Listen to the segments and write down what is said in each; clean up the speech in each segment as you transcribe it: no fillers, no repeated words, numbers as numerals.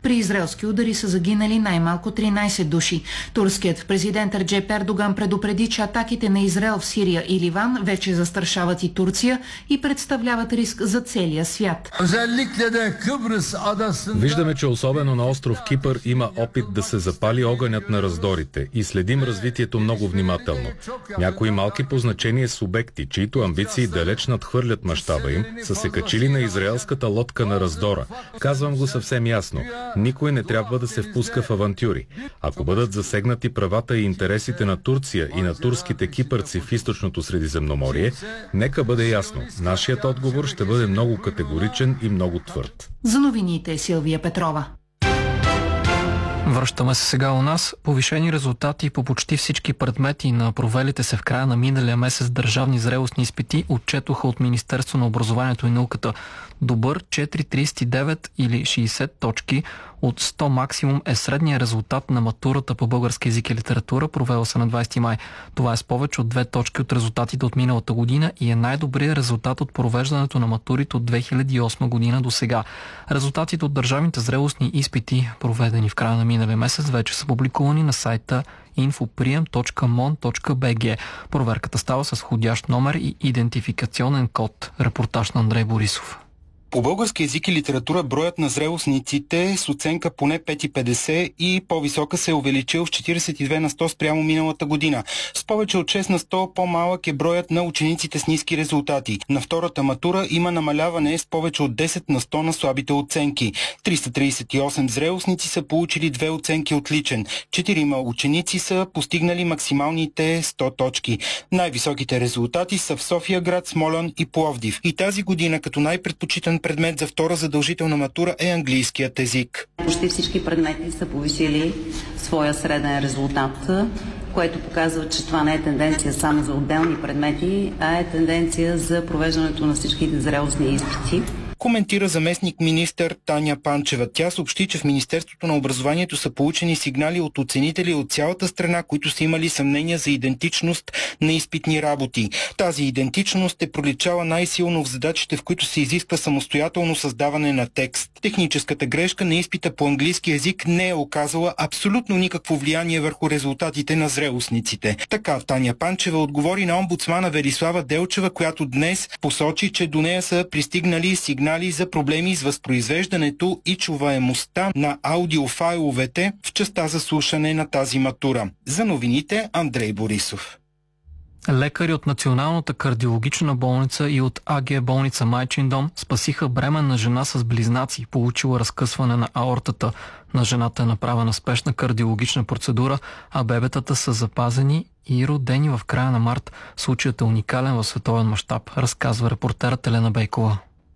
При израелски удари са загинали най-малко 13 души. Турският президент Реджеп Ердоган предупреди, че атаките на Израел в Сирия и Ливан вече застрашават и Турция и представляват риск за целия свят. Виждаме, че особено на остров Кипър има опит да се запали огънят на раздорите и следим развитието много внимателно. Някои малки по значение субекти, чието амбиции далеч надхвърлят мащаба им, са се качили на израелската лодка на раздора. Казвам го съвсем ясно. Никой не трябва да се впуска в авантюри. Ако бъдат засегнати правата и интересите на Турция и на турските кипърци в източното Средиземноморие, нека бъде ясно. Нашият отговор ще бъде много категоричен и много твърд. За новините Силвия Петрова. Връщаме се сега у нас. Повишени резултати по почти всички предмети на провелите се в края на миналия месец държавни зрелостни изпити отчетоха от Министерство на образованието и науката. Добър 4,39 или 60 точки от 100 максимум е средният резултат на матурата по български език и литература, провела се на 20 май. Това е с повече от 2 точки от резултатите от миналата година и е най-добрият резултат от провеждането на матурите от 2008 година до сега. Резултатите от държавните зрелостни изпити, проведени в края на миналия месец, вече са публикувани на сайта infopriем.mon.bg. Проверката става с входящ номер и идентификационен код. Репортаж на Андрей Борисов. По български език и литература броят на зрелостниците с оценка поне 5,50 и по-висока се е увеличил с 42 на 100 спрямо миналата година. С повече от 6 на 100 по-малък е броят на учениците с ниски резултати. На втората матура има намаляване с повече от 10 на 100 на слабите оценки. 338 зрелостници са получили 2 оценки отличен. 4 ученици са постигнали максималните 100 точки. Най-високите резултати са в София град, Смолян и Пловдив. И тази година като най-предпочитан предмет за втора задължителна матура е английският език. Почти всички предмети са повишили своя среден резултат, което показва, че това не е тенденция само за отделни предмети, а е тенденция за провеждането на всичките зрелостни изпити. Коментира заместник министър Таня Панчева. Тя съобщи, че в Министерството на образованието са получени сигнали от оценители от цялата страна, които са имали съмнения за идентичност на изпитни работи. Тази идентичност е проличала най-силно в задачите, в които се изисква самостоятелно създаване на текст. Техническата грешка на изпита по английски език не е оказала абсолютно никакво влияние върху резултатите на зрелостниците. Така Таня Панчева отговори на омбудсмана Велислава Делчева, която днес посочи, че до нея са пристигнали сигнали за проблеми с възпроизвеждането и чуваемостта на аудиофайловете в частта за слушане на тази матура. За новините Андрей Борисов. Лекари от Националната кардиологична болница и от АГ болница Майчин дом спасиха бременна жена с близнаци, получила разкъсване на аортата. На жената е направена спешна кардиологична процедура, а бебетата са запазени и родени в края на март. Случаят е уникален в световен мащаб, разказва репортерът Елена Бейкова.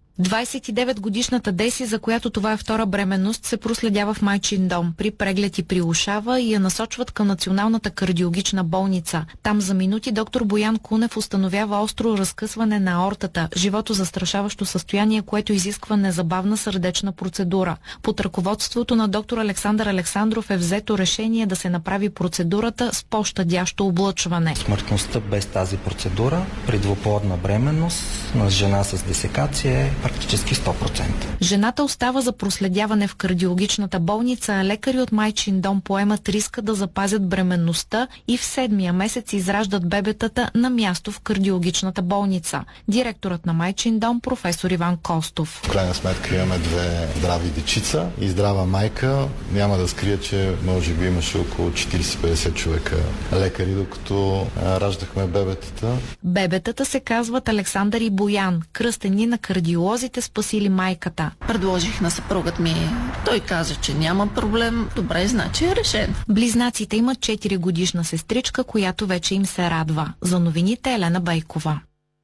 29-годишната Деси, за която това е втора бременност, се проследява в майчин дом. При преглед и при ушава и я насочват към Националната кардиологична болница. Там за минути доктор Боян Кунев установява остро разкъсване на аортата, живото застрашаващо състояние, което изисква незабавна сърдечна процедура. Под ръководството на доктор Александър Александров е взето решение да се направи процедурата с по-щадящо облъчване. Смъртността без тази процедура при двуплодна бременност на жена с десекация е практически 100%. Жената остава за проследяване в кардиологичната болница, а лекари от майчин дом поемат риска да запазят бременността и в 7-я месец израждат бебетата на място в кардиологичната болница. Директорът на майчин дом професор Иван Костов. В крайна сметка имаме 2 здрави дечица и здрава майка. Няма да скрия, че може би имаше около 40-50 човека лекари, докато раждахме бебетата. Бебетата се казват Александър и Боян, кръстени на кардиолозите, спасили майката. Предложих на съпругът ми. Той каза, че няма проблем. Добре, значи е решен. Близнаците имат 4-годишна сестричка, която вече им се радва. За новините Елена Байкова.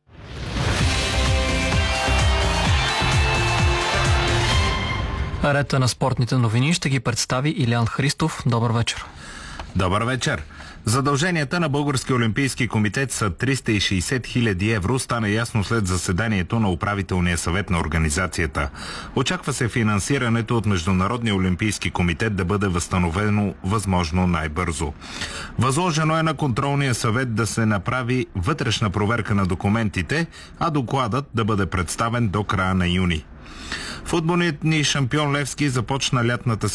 Рета на спортните новини ще ги представи Илян Христов. Добър вечер. Добър вечер. Задълженията на Българския олимпийски комитет са 360 хиляди евро, стана ясно след заседанието на управителния съвет на организацията. Очаква се финансирането от Международния олимпийски комитет да бъде възстановено възможно най-бързо. Възложено е на контролния съвет да се направи вътрешна проверка на документите, а докладът да бъде представен до края на юни. Футболният ни шампион Левски започна лятната